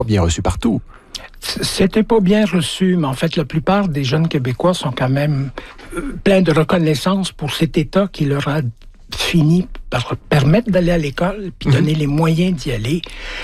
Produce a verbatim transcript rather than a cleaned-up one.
bien reçu partout. C'était pas bien reçu, mais en fait, la plupart des jeunes Québécois sont quand même euh, pleins de reconnaissance pour cet État qui leur a fini par permettre d'aller à l'école, puis donner mm-hmm. les moyens d'y aller.